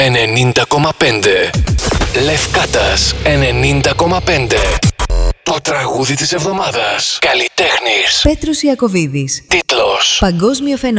90,5. Λευκάτας 90,5. Το τραγούδι της εβδομάδας. Καλλιτέχνης Πέτρος Ιακωβίδης. Τίτλος: Παγκόσμιο φαινόμενο.